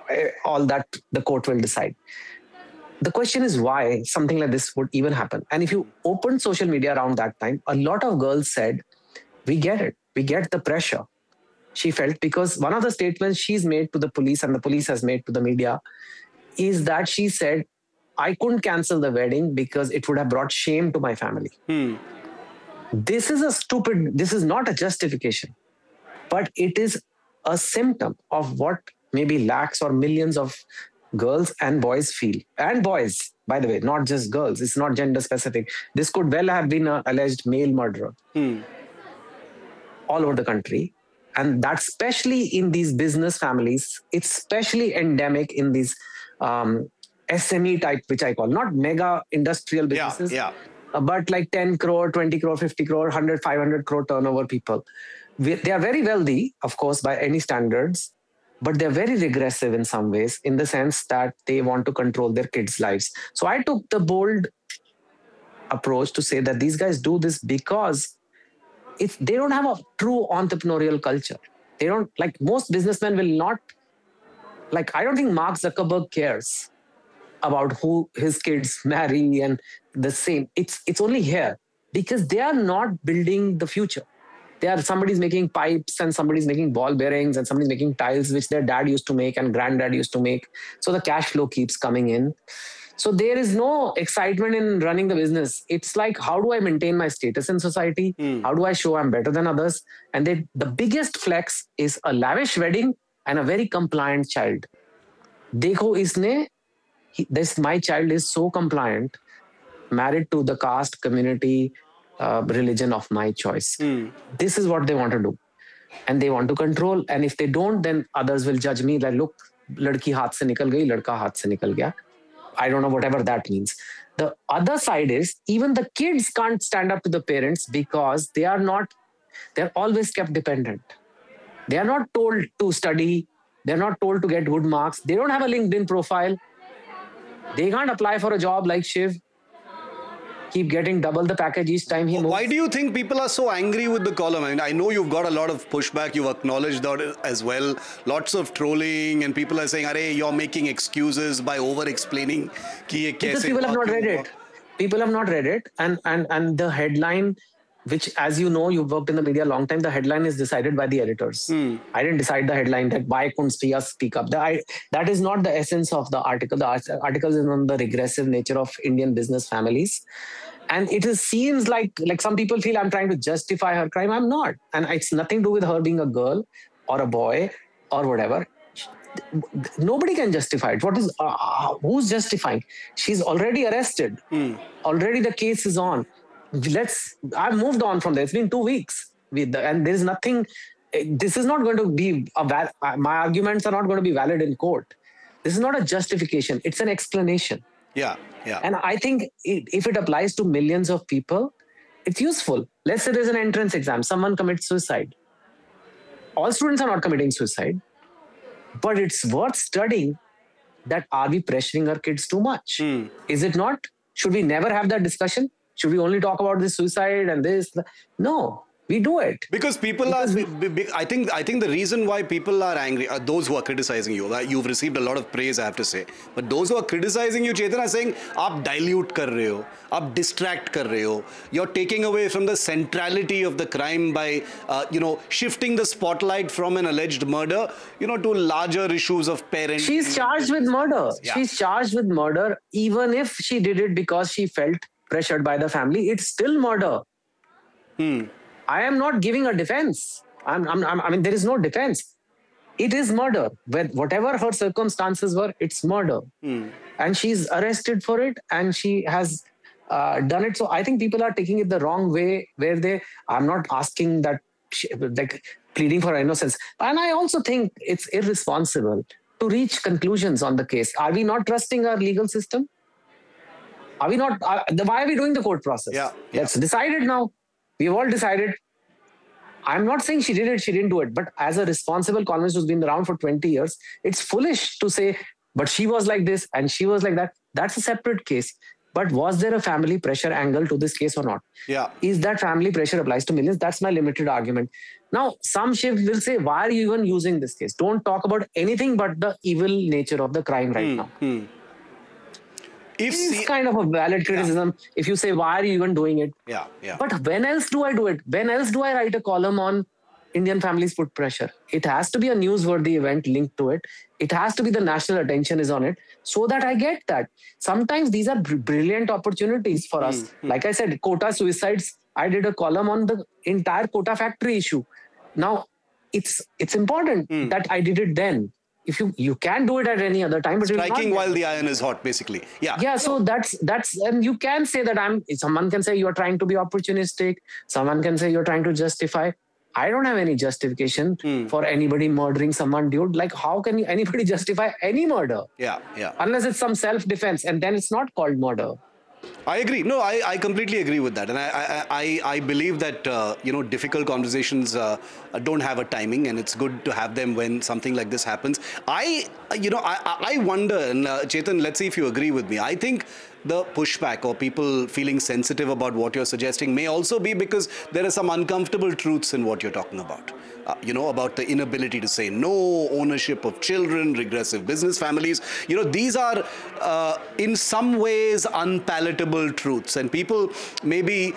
all that the court will decide. The question is why something like this would even happen. And if you open social media around that time, a lot of girls said, we get it. We get the pressure. She felt, because one of the statements she's made to the police and the police has made to the media is that she said, I couldn't cancel the wedding because it would have brought shame to my family. This is not a justification, but it is a symptom of what maybe lakhs or millions of girls and boys feel. And boys, by the way, not just girls. It's not gender specific. This could well have been an alleged male murderer all over the country. And that's especially in these business families. It's especially endemic in these SME type, which I call, not mega industrial businesses, but like 10 crore, 20 crore, 50 crore, 100, 500 crore turnover people. They are very wealthy, of course, by any standards, but they're very regressive in some ways, in the sense that they want to control their kids' lives. So I took the bold approach to say that these guys do this because they don't have a true entrepreneurial culture. They don't, like most businessmen will not, like I don't think Mark Zuckerberg cares about who his kids marry and the same. It's only here because they are not building the future. Somebody's making pipes and somebody's making ball bearings and somebody's making tiles, which their dad used to make and granddad used to make. So the cash flow keeps coming in. So there is no excitement in running the business. It's like, how do I maintain my status in society? How do I show I'm better than others? And the biggest flex is a lavish wedding and a very compliant child. Dekho, my child is so compliant, married to the caste, community, religion of my choice. This is what they want to do. And they want to control. And if they don't, then others will judge me like, look, ladki haath se nikal gayi, ladka haath se nikal gaya. I don't know, whatever that means. The other side is, even the kids can't stand up to the parents because they're always kept dependent. They are not told to study. They're not told to get good marks. They don't have a LinkedIn profile. They can't apply for a job like Shiv. Keep getting double the package each time he moves. Why do you think people are so angry with the column? I mean, I know you've got a lot of pushback. You've acknowledged that as well. Lots of trolling, and people are saying, "Arey, you're making excuses by over-explaining." Because people have not read it. People have not read it, and the headline, which, as you know, you've worked in the media a long time, the headline is decided by the editors. I didn't decide the headline that why couldn't Sia speak up. That is not the essence of the article. The article is on the regressive nature of Indian business families. And seems like some people feel I'm trying to justify her crime. I'm not. And it's nothing to do with her being a girl or a boy or whatever. Nobody can justify it. Who's justifying? She's already arrested. Already the case is on. I've moved on from there. It's been 2 weeks. And there's nothing, this is not going to be, my arguments are not going to be valid in court. This is not a justification. It's an explanation. Yeah. And I think if it applies to millions of people, it's useful. Let's say there's an entrance exam. Someone commits suicide. All students are not committing suicide. But it's worth studying that, are we pressuring our kids too much? Is it not? Should we never have that discussion? Should we only talk about this suicide and this? No, we do it. Because people are, I think the reason why people are angry are those who are criticizing you. You've received a lot of praise, I have to say. But those who are criticizing you, Chetan, are saying, aap dilute kar rahe ho, aap distract kar rahe ho. You're taking away from the centrality of the crime by, shifting the spotlight from an alleged murder, to larger issues of parenting. She's charged with murder. Yeah. She's charged with murder, even if she did it because she felt pressured by the family. It's still murder. I am not giving a defense. I mean, there is no defense. It is murder. Whatever her circumstances were, it's murder. And she's arrested for it, and she has done it. So I think people are taking it the wrong way, where I'm not asking that, pleading for innocence. And I also think it's irresponsible to reach conclusions on the case. Are we not trusting our legal system? Are we not? Why are we doing the court process? Let's decide it now. We've all decided. I'm not saying she did it, she didn't do it. But as a responsible columnist who's been around for 20 years, it's foolish to say, but she was like this and she was like that. That's a separate case. But was there a family pressure angle to this case or not? Yeah. Is that family pressure applies to millions? That's my limited argument. Now, some Shiv will say, why are you even using this case? Don't talk about anything but the evil nature of the crime right now. It's kind of a valid criticism if you say, why are you even doing it? But when else do I do it? When else do I write a column on Indian families put pressure? It has to be a newsworthy event linked to it. It has to be the national attention is on it so that I get that. Sometimes these are brilliant opportunities for us. Like I said, Kota suicides, I did a column on the entire Kota factory issue. Now, it's important that I did it then. If you can do it at any other time, but striking while the iron is hot, basically. Yeah. So that's and you can say that someone can say you're trying to be opportunistic. Someone can say you're trying to justify. I don't have any justification for anybody murdering someone, dude. Like, how can anybody justify any murder? Yeah. Unless it's some self-defense, and then it's not called murder. I agree. No, I completely agree with that, and I believe that difficult conversations don't have a timing, and it's good to have them when something like this happens. I wonder, and Chetan, let's see if you agree with me. I think the pushback or people feeling sensitive about what you're suggesting may also be because there are some uncomfortable truths in what you're talking about. About the inability to say no, ownership of children, regressive business families. These are in some ways unpalatable truths, and people maybe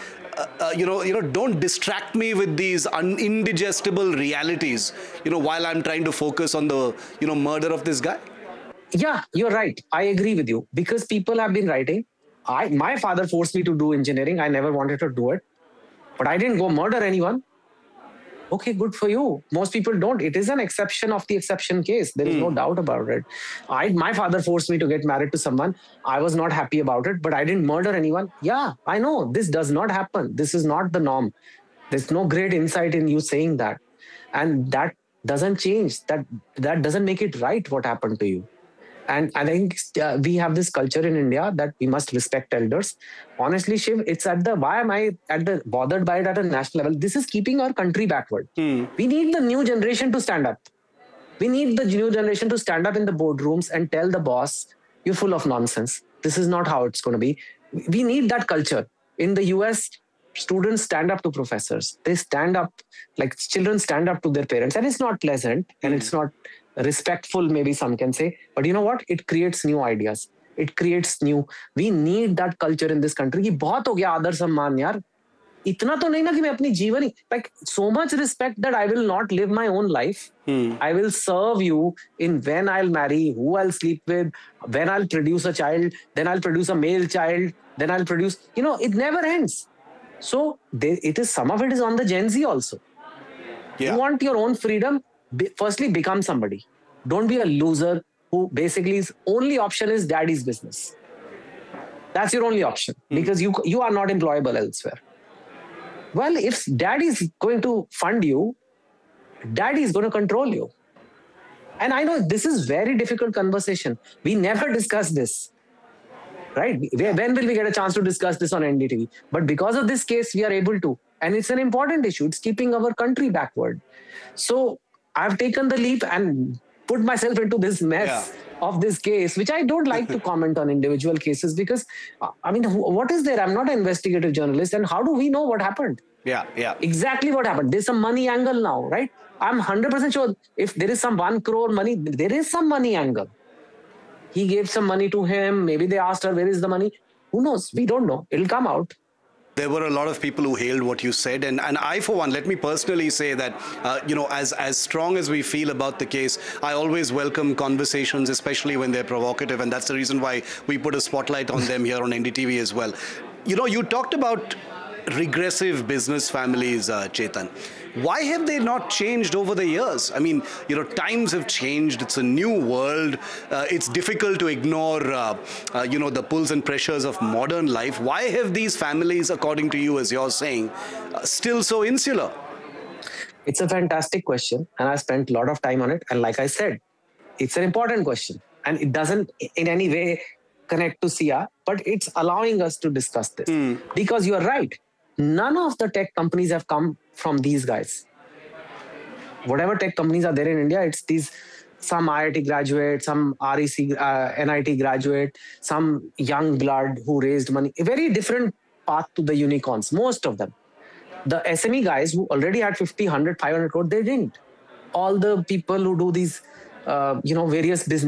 don't distract me with these indigestible realities, while I'm trying to focus on the, murder of this guy. Yeah, you're right. I agree with you because people have been writing. My father forced me to do engineering. I never wanted to do it, but I didn't go murder anyone. Okay, good for you. Most people don't. It is an exception of the exception case. There is no doubt about it. My father forced me to get married to someone. I was not happy about it, but I didn't murder anyone. Yeah, I know this does not happen. This is not the norm. There's no great insight in you saying that. And that doesn't change. That doesn't make it right what happened to you. And I think we have this culture in India that we must respect elders. Honestly, Shiv, it's why am I bothered by it at a national level? This is keeping our country backward. We need the new generation to stand up. We need the new generation to stand up in the boardrooms and tell the boss, you're full of nonsense. This is not how it's going to be. We need that culture. In the US, students stand up to professors. They stand up, like children stand up to their parents. And it's not pleasant and it's not respectful, maybe some can say, but you know what? It creates new ideas. It creates new. We need that culture in this country. कि बहुत हो गया आदर सम्मान यार. इतना तो नहीं ना कि मैं अपनी जीवन like so much respect that I will not live my own life. I will serve you in when I'll marry, who I'll sleep with, when I'll produce a child, then I'll produce a male child, then I'll produce. It never ends. So some of it is on the Gen Z also. You want your own freedom. Firstly, become somebody. Don't be a loser who basically his only option is daddy's business. That's your only option because you are not employable elsewhere. Well, if daddy is going to fund you, daddy is going to control you. And I know this is very difficult conversation. We never discuss this. Right? When will we get a chance to discuss this on NDTV? But because of this case, we are able to. And it's an important issue. It's keeping our country backward. So I've taken the leap and put myself into this mess of this case, which I don't like to comment on individual cases because, what is there? I'm not an investigative journalist. And how do we know what happened? Yeah. Exactly what happened. There's some money angle now, right? I'm 100% sure if there is some 1 crore money, there is some money angle. He gave some money to him. Maybe they asked her, where is the money? Who knows? We don't know. It'll come out. There were a lot of people who hailed what you said. And I, for one, let me personally say that, as strong as we feel about the case, I always welcome conversations, especially when they're provocative. And that's the reason why we put a spotlight on them here on NDTV as well. You talked about regressive business families, Chetan. Why have they not changed over the years? Times have changed. It's a new world. It's difficult to ignore, the pulls and pressures of modern life. Why have these families, according to you, as you're saying, still so insular? It's a fantastic question, and I spent a lot of time on it. And like I said, it's an important question, and it doesn't in any way connect to Sia, but it's allowing us to discuss this. Because you're right. None of the tech companies have come from these guys. Whatever tech companies are there in India, it's some IIT graduate, some REC, NIT graduate, some young blood who raised money. A very different path to the unicorns, most of them. The SME guys who already had 50, 100, 500 crore, they didn't. All the people who do these, various business